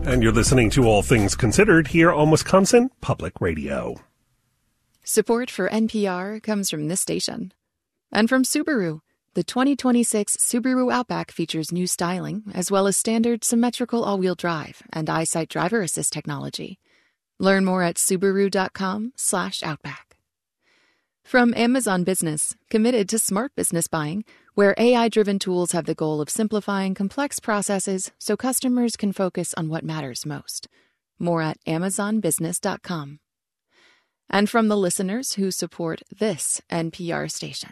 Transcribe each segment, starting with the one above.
And you're listening to All Things Considered here on Wisconsin Public Radio. Support for NPR comes from this station. And from Subaru. The 2026 Subaru Outback features new styling, as well as standard symmetrical all-wheel drive and EyeSight driver assist technology. Learn more at Subaru.com/Outback. From Amazon Business, committed to smart business buying, where AI-driven tools have the goal of simplifying complex processes so customers can focus on what matters most. More at AmazonBusiness.com. And from the listeners who support this NPR station.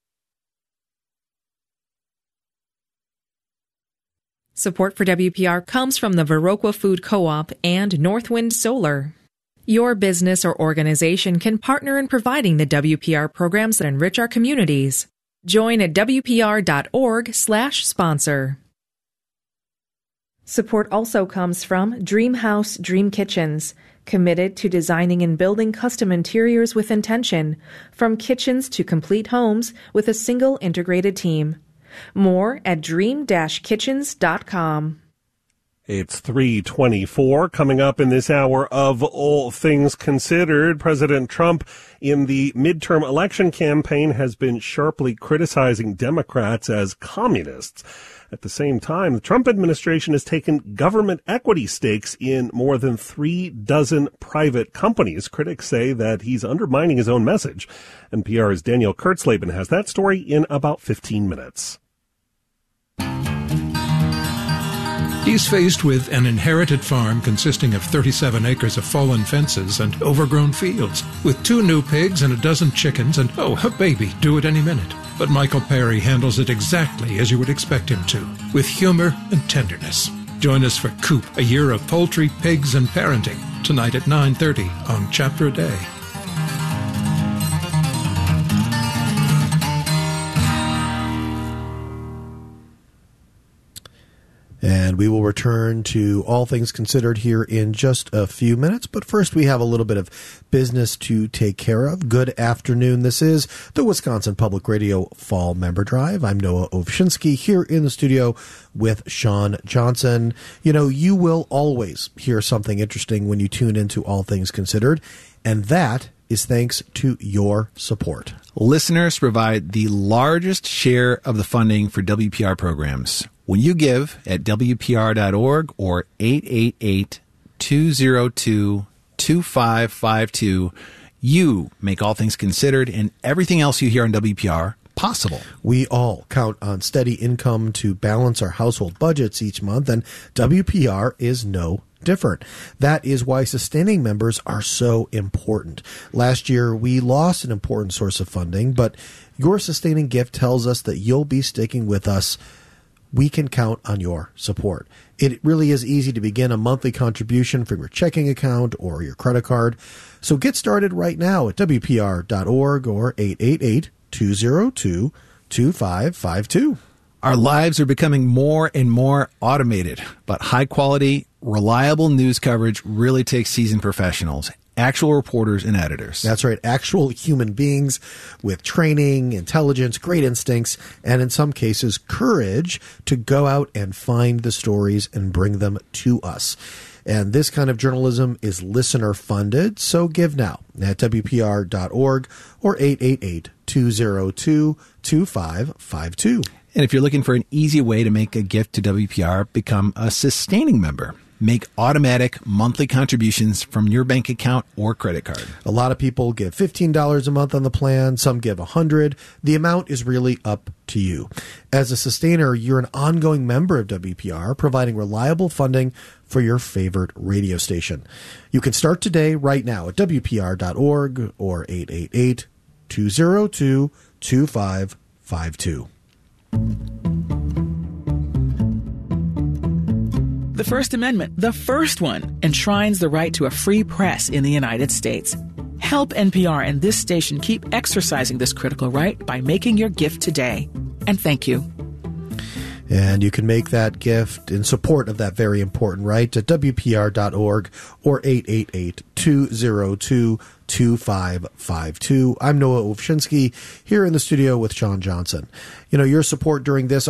Support for WPR comes from the Viroqua Food Co-op and Northwind Solar. Your business or organization can partner in providing the WPR programs that enrich our communities. Join at WPR.org/sponsor. Support also comes from Dreamhouse Dream Kitchens, committed to designing and building custom interiors with intention, from kitchens to complete homes with a single integrated team. More at dream-kitchens.com. It's 3:24. Coming up in this hour of All Things Considered, President Trump in the midterm election campaign has been sharply criticizing Democrats as communists. At the same time, the Trump administration has taken government equity stakes in more than 36 private companies. Critics say that he's undermining his own message. NPR's Daniel Kurtzleben has that story in about 15 minutes. He's faced with an inherited farm consisting of 37 acres of fallen fences and overgrown fields, with 2 new pigs and a dozen chickens and, a baby due at any minute. But Michael Perry handles it exactly as you would expect him to, with humor and tenderness. Join us for Coop, a year of poultry, pigs, and parenting, tonight at 9:30 on Chapter a Day. And we will return to All Things Considered here in just a few minutes. But first, we have a little bit of business to take care of. Good afternoon. This is the Wisconsin Public Radio Fall Member Drive. I'm Noah Ovchinsky here in the studio with Sean Johnson. You know, you will always hear something interesting when you tune into All Things Considered, and that is thanks to your support. Listeners provide the largest share of the funding for WPR programs. When you give at WPR.org or 888-202-2552, you make All Things Considered and everything else you hear on WPR possible. We all count on steady income to balance our household budgets each month, and WPR is no different. That is why sustaining members are so important. Last year, we lost an important source of funding, but your sustaining gift tells us that you'll be sticking with us. We can count on your support. It really is easy to begin a monthly contribution from your checking account or your credit card. So get started right now at WPR.org or 888-202-2552. Our lives are becoming more and more automated, but high quality, reliable news coverage really takes seasoned professionals, actual reporters and editors. That's right. Actual human beings with training, intelligence, great instincts, and in some cases, courage to go out and find the stories and bring them to us. And this kind of journalism is listener funded, so give now at WPR.org or 888-202-2552. And if you're looking for an easy way to make a gift to WPR, become a sustaining member. Make automatic monthly contributions from your bank account or credit card. A lot of people give $15 a month on the plan. Some give $100. The amount is really up to you. As a sustainer, you're an ongoing member of WPR, providing reliable funding for your favorite radio station. You can start today right now at WPR.org or 888-202-2552. The First Amendment, the first one, enshrines the right to a free press in the United States. Help NPR and this station keep exercising this critical right by making your gift today. And thank you. And you can make that gift in support of that very important right at WPR.org or 888-202-2552. I'm Noah Ovchinsky here in the studio with Sean Johnson. You know, your support during this